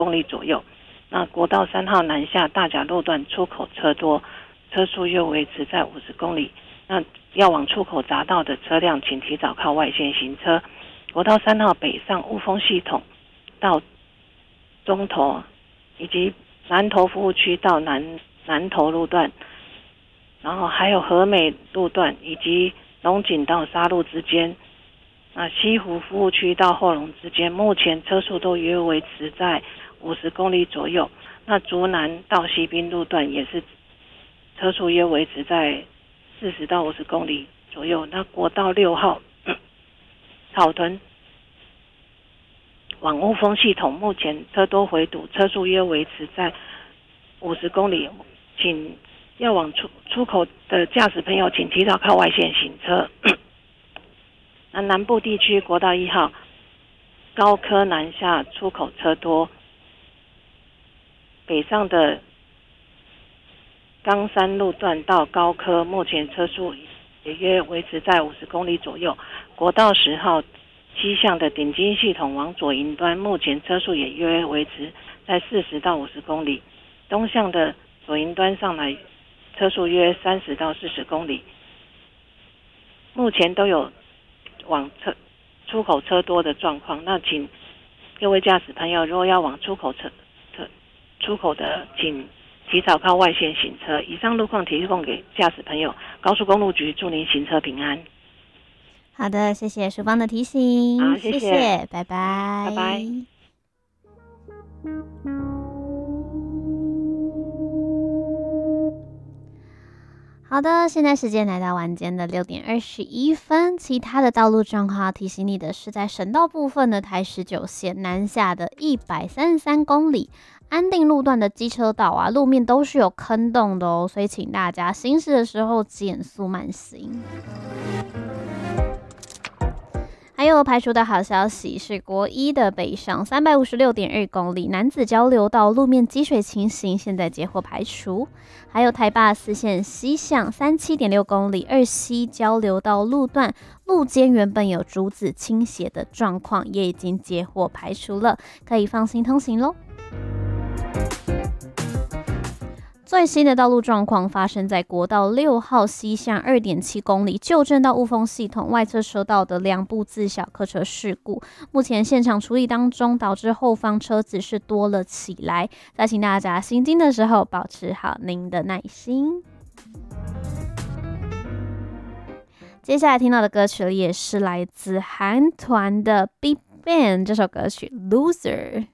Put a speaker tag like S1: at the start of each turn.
S1: 公里左右。那国道3号南下大甲路段出口车多，车速约维持在50公里。那要往出口匝道的车辆，请提早靠外线行车。国道3号北上雾峰系统到中投，以及南投服务区到南投路段，然后还有和美路段以及龙井到沙鹿之间，西湖服务区到后龙之间，目前车速都约维持在50公里左右。那竹南到西滨路段也是车速约维持在40到50公里左右。那国道6号草屯往雾峰系统，目前车多回堵，车速约维持在50公里，请要往出口的驾驶朋友请提早靠外线行车。那南部地区国道1号高科南下出口车多，北上的冈山路段到高科，目前车速也约维持在50公里左右。国道10号西向的顶金系统往左营端，目前车速也约维持在40到50公里。东向的左营端上来，车速约30到40公里。目前都有往出口车多的状况，那请各位驾驶朋友，如果要往出口的，请提早靠外线行车。以上路况提供给驾驶朋友，高速公路局祝您行车平安。
S2: 好的，谢谢淑芳的提醒。
S1: 好，谢谢，
S2: 拜拜，
S1: 拜拜。
S2: 好的，现在时间来到晚间的6点21分。其他的道路状况要提醒你的是，在省道部分的台19线南下的133公里，安定路段的机车道啊，路面都是有坑洞的哦，所以请大家行驶的时候减速慢行。还有排除的好消息是，国一的北上356.2公里男子交流道路面积水情形现在接获排除。还有台霸4线西向37.6公里二西交流道路段路肩原本有竹子倾斜的状况，也已经接获排除了，可以放心通行咯。最新的道路状况发生在国道6号西向2.7公里旧正到雾峰系统外侧车道的2部自小客车事故，目前现场处理当中，导致后方车子是多了起来。再请大家行经的时候保持好您的耐心。接下来听到的歌曲也是来自韩团的 BigBang 这首歌曲 Loser。